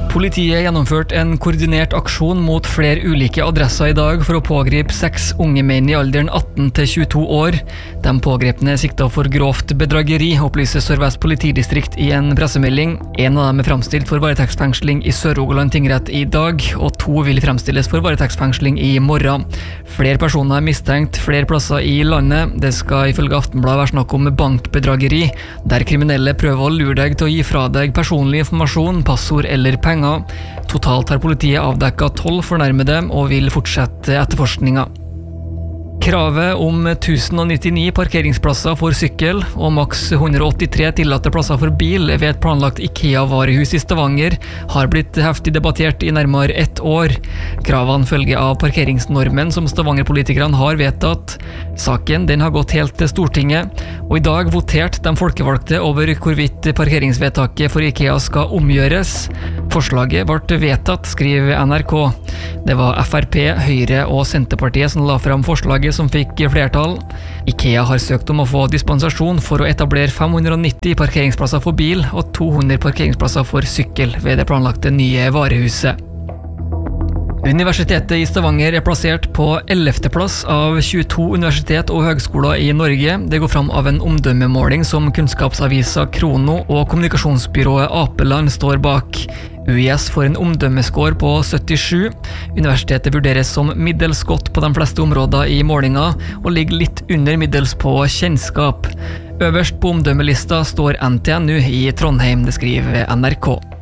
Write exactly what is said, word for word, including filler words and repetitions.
Politiet gjennomførte en koordinert aksjon mot flere ulike adresser i dag for å pågripe seks unge menn i alderen atten til tjueto år. De pågrepne er siktet for grovt bedrageri, opplyser Sør-Vest politidistrikt i en pressemelding. En av dem er fremstilt for varetektsfengsling i Sør-Rogaland tingrett i dag, og to vil fremstilles for varetektsfengsling i morgen. Flere personer er mistenkt flere plasser i landet. Det skal ifølge Aftenbladet være snakk om bankbedrageri, der kriminelle prøver å lure deg til å gi fra deg personlig informasjon, passord eller penger. Totalt har politiet avdekket tolv fornærmede og vil fortsette etterforskninga. Kravet om tusen nittini parkeringsplasser for sykkel og maks hundre åttitre tillatte plasser for bil ved et planlagt IKEA-varehus i Stavanger har blitt heftig debattert i nærmere ett år. Kravene følger av parkeringsnormen som Stavanger-politikerne har vedtatt. Saken den har gått helt til Stortinget, og i dag voterte de folkevalgte over hvorvidt parkeringsvedtaket for IKEA skal omgjøres. Forslaget ble vedtatt, skriver N R K. Det var F R P, Høyre og Senterpartiet som la frem forslaget som fikk flertall. IKEA har søkt om å få dispensasjon for å etablere fem hundre nitti parkeringsplasser for bil og to hundre parkeringsplasser for sykkel ved det planlagte nye varehuset. Universitetet i Stavanger er plassert på ellevte plass av tjueto universitet og høgskoler i Norge. Det går fram av en omdømmemåling som kunnskapsavisa Krono og kommunikasjonsbyrået Apeland står bak. U I S får en omdømmeskår på syttisju. Universitetet vurderes som middels godt på de fleste områder i målinga, og ligger litt under middels på kjennskap. Øverst på omdømmelista står N T N U i Trondheim, det skriver N R K.